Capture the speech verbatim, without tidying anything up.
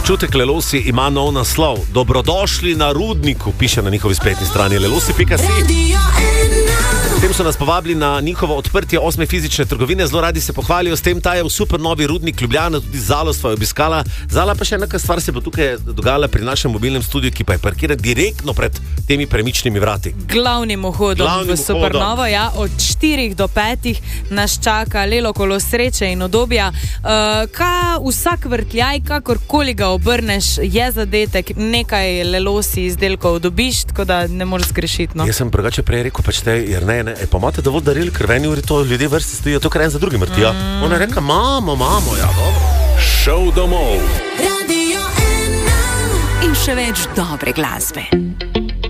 Občutek Lelosi ima nov naslov. Dobrodošli na Rudniku, piše na njihovi spletni strani lelosi pika si. S tem so nas povabili na njihovo odprtje osme fizične trgovine. Zelo radi se pohvalijo s tem, ta je v super novi Rudnik Ljubljana, tudi Zalo sva jo obiskala. Zala pa še neka stvar se bo tukaj dogajala pri našem mobilnem studiu, ki pa je parkiran direktno pred temi premičnimi vrati. Glavnim vhodom Glavnim v Supernovo, ja, od štirih do petih nas čaka lelo kolo sreče in udobja. Uh, ka vsak vrtljaj, kakorkoli ga obrneš, je zadetek, nekaj lelosi izdelkov dobiš, tako da ne moreš zgrešiti. No. Jaz sem drugače prej rekel, pač te, jer ne, ne, e, pa imate dovolj daril, ker v eni uri to ljudje vrsti stojijo, to kar en za drugim vrtijo. Mm. Ona je rekla, mamo, mamo, ja, dobro. Šov domov. Radio ena. In še več dobre glasbe.